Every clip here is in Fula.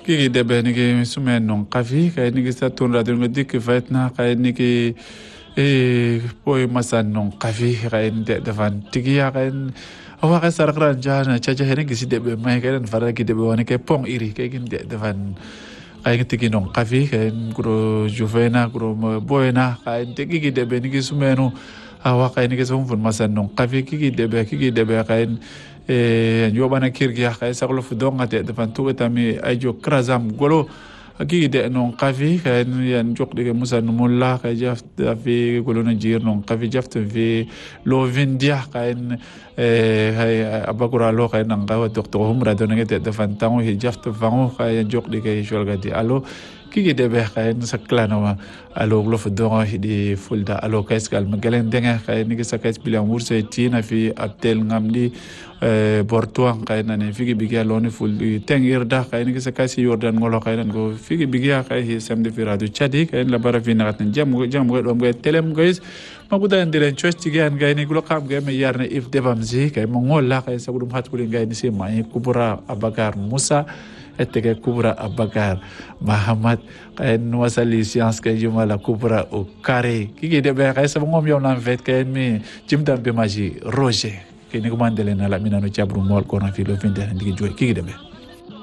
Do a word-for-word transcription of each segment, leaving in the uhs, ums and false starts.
ki de be ni ki sumen non kafi kay ni ki sa ton radio ngodi ki vetna kay ni ki e poi masan non kafi kay de de van tigia kay awa ka sarakran jana chacha hene ki de be mai kay fara ki de be woni kay pong iri kay kin de de van kay tigi non kafi kay gro juvena gro boena kay tigi ki de be ni ki sumenu awa kay ni ki sum fun masan non kafi ki de be ki de be kay e yobana kirgiya kay saklo fudonga de de fan tu etami ajo krazam golo aki de non kafi kay yan jok de musa mulla kay jaf fi golo na jir non kafi jaft fi lo vindia kay e hay abakura lo kay nang gawa doctor humra do ngete de fan tango hi jaft vango kay jok de kay jolga di allo ki de be kay sa klano allo lo fudonga hi di fulda allo kay skal magalen denga kay ni sa kay bilan wurse tina fi abtel ngamdi eh bortuan kay nane figi bigia loni ful tengir da kay ni sa kasi yordan ngolo kay nan go figi bigia kay hi samedi fi radio chadi kay la bara fi nagat jam jam go dom go telem guys mabuda ndiren chosti gan gay ni gulo kam gay me yarne if debamzi kay mo ngolla kay sa gudum hat kulin gay ni si mai kubura abagar musa eteke kubra abagar Muhammad kay wasali science kay jumala kubra o kare kigi de be kay sa ngom yom lan vet kay mi jimdam be maji roger kini kumandele na la minano chabru mol ko na filo finde ndigi joy kigi de be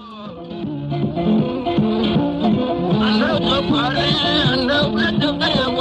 I